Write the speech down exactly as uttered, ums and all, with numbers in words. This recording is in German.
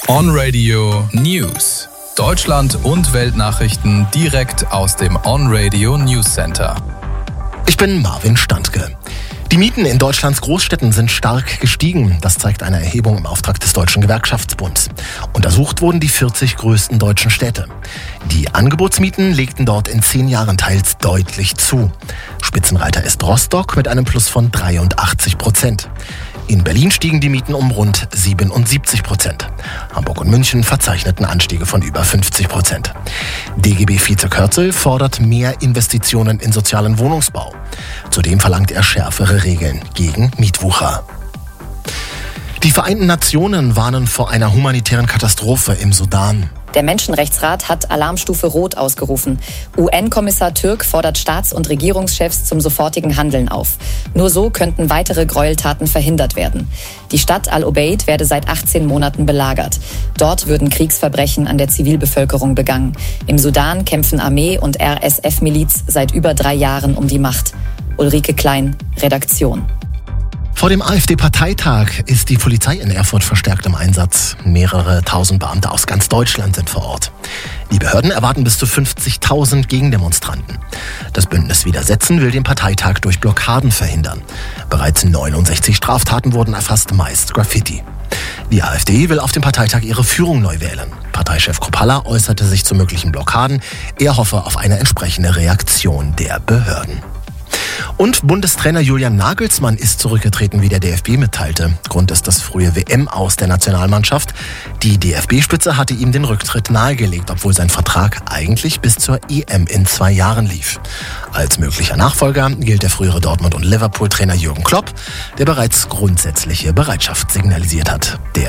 On-Radio News. Deutschland- und Weltnachrichten direkt aus dem On-Radio News Center. Ich bin Marvin Standke. Die Mieten in Deutschlands Großstädten sind stark gestiegen. Das zeigt eine Erhebung im Auftrag des Deutschen Gewerkschaftsbunds. Untersucht wurden die vierzig größten deutschen Städte. Die Angebotsmieten legten dort in zehn Jahren teils deutlich zu. Spitzenreiter ist Rostock mit einem Plus von dreiundachtzig Prozent. In Berlin stiegen die Mieten um rund siebenundsiebzig Prozent. Hamburg und München verzeichneten Anstiege von über fünfzig Prozent. D G B-Vize Kürzel fordert mehr Investitionen in sozialen Wohnungsbau. Zudem verlangt er schärfere Regeln gegen Mietwucher. Die Vereinten Nationen warnen vor einer humanitären Katastrophe im Sudan. Der Menschenrechtsrat hat Alarmstufe Rot ausgerufen. U N-Kommissar Türk fordert Staats- und Regierungschefs zum sofortigen Handeln auf. Nur so könnten weitere Gräueltaten verhindert werden. Die Stadt Al-Obeid werde seit achtzehn Monaten belagert. Dort würden Kriegsverbrechen an der Zivilbevölkerung begangen. Im Sudan kämpfen Armee und R S F-Miliz seit über drei Jahren um die Macht. Ulrike Klein, Redaktion. Vor dem AfD-Parteitag ist die Polizei in Erfurt verstärkt im Einsatz. Mehrere tausend Beamte aus ganz Deutschland sind vor Ort. Die Behörden erwarten bis zu fünfzigtausend Gegendemonstranten. Das Bündnis Widersetzen will den Parteitag durch Blockaden verhindern. Bereits neunundsechzig Straftaten wurden erfasst, meist Graffiti. Die AfD will auf dem Parteitag ihre Führung neu wählen. Parteichef Kropalla äußerte sich zu möglichen Blockaden. Er hoffe auf eine entsprechende Reaktion der Behörden. Und Bundestrainer Julian Nagelsmann ist zurückgetreten, wie der D F B mitteilte. Grund ist das frühe W M-Aus der Nationalmannschaft. Die D F B-Spitze hatte ihm den Rücktritt nahegelegt, obwohl sein Vertrag eigentlich bis zur E M in zwei Jahren lief. Als möglicher Nachfolger gilt der frühere Dortmund- und Liverpool-Trainer Jürgen Klopp, der bereits grundsätzliche Bereitschaft signalisiert hat. Der